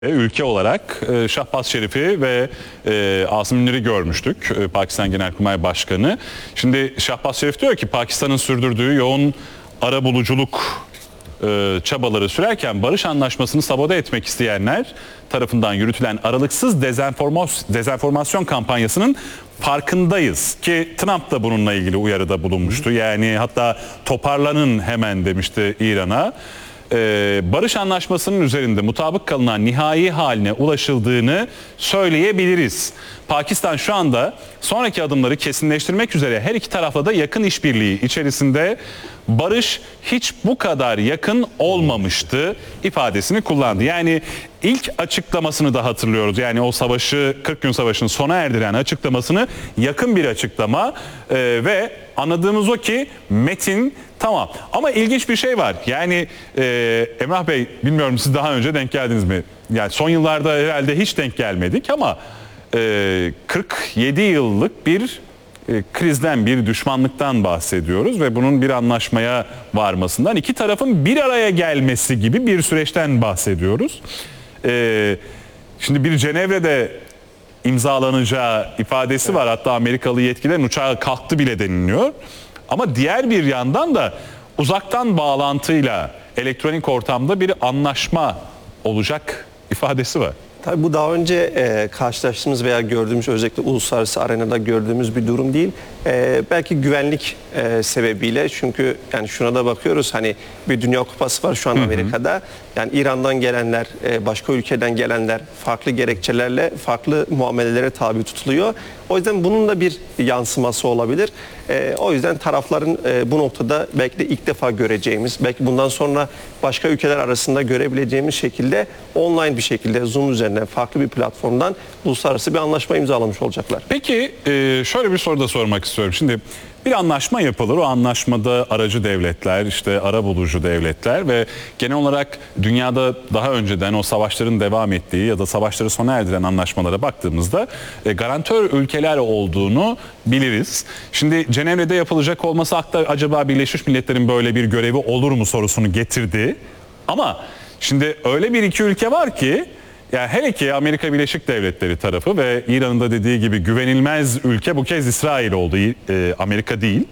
Ülke olarak Şahbaz Şerif'i ve Asım Münir'i görmüştük, Pakistan Genelkurmay Başkanı. Şimdi Şahbaz Şerif diyor ki Pakistan'ın sürdürdüğü yoğun arabuluculuk çabaları sürerken barış anlaşmasını sabote etmek isteyenler tarafından yürütülen aralıksız dezenformasyon kampanyasının farkındayız ki Trump da bununla ilgili uyarıda bulunmuştu. Yani hatta toparlanın hemen demişti İran'a. Barış anlaşmasının üzerinde mutabık kalınan nihai haline ulaşıldığını söyleyebiliriz. Pakistan şu anda sonraki adımları kesinleştirmek üzere her iki tarafla da yakın işbirliği içerisinde. Barış hiç bu kadar yakın olmamıştı ifadesini kullandı. Yani ilk açıklamasını da hatırlıyoruz. Yani o savaşı, 40 gün savaşını sona erdiren açıklamasını yakın bir açıklama ve anladığımız o ki metin tamam. Ama ilginç bir şey var. Yani Emrah Bey, bilmiyorum siz daha önce denk geldiniz mi? Yani son yıllarda herhalde hiç denk gelmedik ama 47 yıllık bir krizden, bir düşmanlıktan bahsediyoruz ve bunun bir anlaşmaya varmasından, iki tarafın bir araya gelmesi gibi bir süreçten bahsediyoruz. Şimdi bir Cenevre'de imzalanacağı ifadesi var. Hatta Amerikalı yetkililerin uçağı kalktı bile deniliyor. Ama diğer bir yandan da uzaktan bağlantıyla elektronik ortamda bir anlaşma olacak ifadesi var. Tabii bu daha önce karşılaştığımız veya gördüğümüz, özellikle uluslararası arenada gördüğümüz bir durum değil. Belki güvenlik sebebiyle, çünkü yani şuna da bakıyoruz, hani bir Dünya Kupası var şu an Amerika'da. Yani İran'dan gelenler, başka ülkeden gelenler farklı gerekçelerle farklı muamelelere tabi tutuluyor. O yüzden bunun da bir yansıması olabilir. O yüzden tarafların bu noktada belki de ilk defa göreceğimiz, belki bundan sonra başka ülkeler arasında görebileceğimiz şekilde online bir şekilde Zoom üzerinden farklı bir platformdan uluslararası bir anlaşma imzalamış olacaklar. Peki şöyle bir soru da sormak istiyorum. Şimdi bir anlaşma yapılır. O anlaşmada aracı devletler, işte arabulucu devletler ve genel olarak dünyada daha önceden o savaşların devam ettiği ya da savaşları sona erdiren anlaşmalara baktığımızda garantör ülkeler olduğunu biliriz. Şimdi Cenevre'de yapılacak olması hatta acaba Birleşmiş Milletler'in böyle bir görevi olur mu sorusunu getirdi. Ama şimdi öyle bir iki ülke var ki, yani hele ki Amerika Birleşik Devletleri tarafı ve İran'ın da dediği gibi güvenilmez ülke bu kez İsrail oldu, Amerika değil.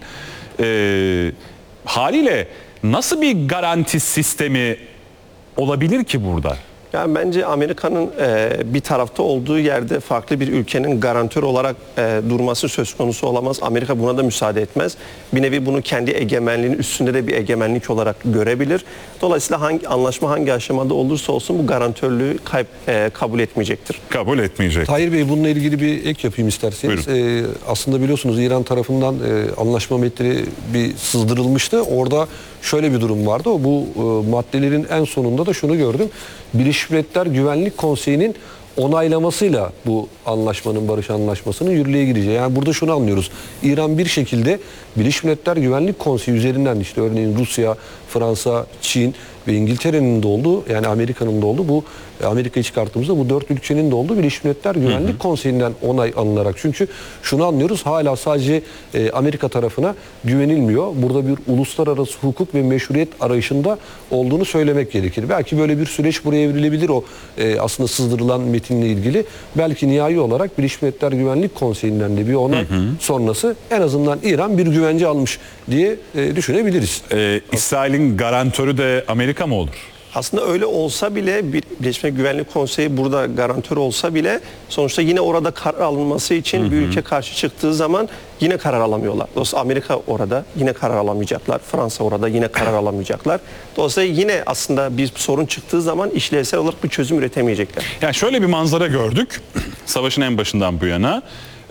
Haliyle nasıl bir garanti sistemi olabilir ki burada? Yani bence Amerika'nın bir tarafta olduğu yerde farklı bir ülkenin garantör olarak durması söz konusu olamaz. Amerika buna da müsaade etmez. Bir nevi bunu kendi egemenliğinin üstünde de bir egemenlik olarak görebilir. Dolayısıyla anlaşma hangi aşamada olursa olsun bu garantörlüğü kabul etmeyecektir. Kabul etmeyecek. Tahir Bey, bununla ilgili bir ek yapayım isterseniz. Aslında biliyorsunuz İran tarafından anlaşma metni bir sızdırılmıştı. Orada şöyle bir durum vardı. Bu maddelerin en sonunda da şunu gördüm. Birleşmiş Milletler Güvenlik Konseyi'nin onaylamasıyla bu anlaşmanın, barış anlaşmasının yürürlüğe gireceği. Yani burada şunu anlıyoruz. İran bir şekilde Birleşmiş Milletler Güvenlik Konseyi üzerinden, işte örneğin Rusya, Fransa, Çin ve İngiltere'nin de olduğu, yani Amerika'nın da olduğu, bu Amerika'yı çıkarttığımızda bu dört ülkenin de olduğu Birleşmiş Milletler Güvenlik Konseyi'nden onay alınarak. Çünkü şunu anlıyoruz, hala sadece Amerika tarafına güvenilmiyor. Burada bir uluslararası hukuk ve meşruiyet arayışında olduğunu söylemek gerekir. Belki böyle bir süreç buraya evrilebilir, o aslında sızdırılan metinle ilgili. Belki nihai olarak Birleşmiş Milletler Güvenlik Konseyi'nden de bir onay sonrası en azından İran bir güvence almış diye düşünebiliriz. İsrail'in garantörü de Amerika mı olur? Aslında öyle olsa bile, Birleşmiş Milletler Güvenlik Konseyi burada garantör olsa bile sonuçta yine orada karar alınması için bir ülke karşı çıktığı zaman yine karar alamıyorlar. Dolayısıyla Amerika orada yine karar alamayacaklar. Fransa orada yine karar alamayacaklar. Dolayısıyla yine aslında bir sorun çıktığı zaman işlevsel olarak bir çözüm üretemeyecekler. Yani şöyle bir manzara gördük savaşın en başından bu yana.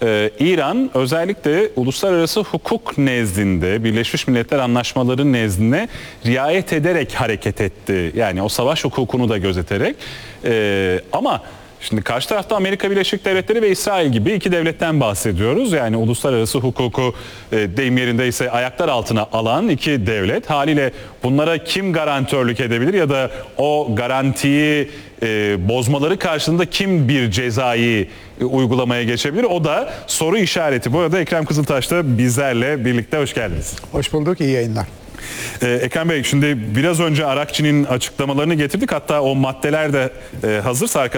İran özellikle uluslararası hukuk nezdinde, Birleşmiş Milletler anlaşmaları nezdinde riayet ederek hareket etti. Yani o savaş hukukunu da gözeterek. Ama şimdi karşı tarafta Amerika Birleşik Devletleri ve İsrail gibi iki devletten bahsediyoruz. Yani uluslararası hukuku deyim yerindeyse ayaklar altına alan iki devlet. Haliyle bunlara kim garantörlük edebilir ya da o garantiyi bozmaları karşılığında kim bir cezayı uygulamaya geçebilir? O da soru işareti. Bu arada Ekrem Kızıltaş da bizlerle birlikte, hoş geldiniz. Hoş bulduk, iyi yayınlar. Ekrem Bey, şimdi biraz önce Arakçı'nın açıklamalarını getirdik. Hatta o maddeler de hazırsa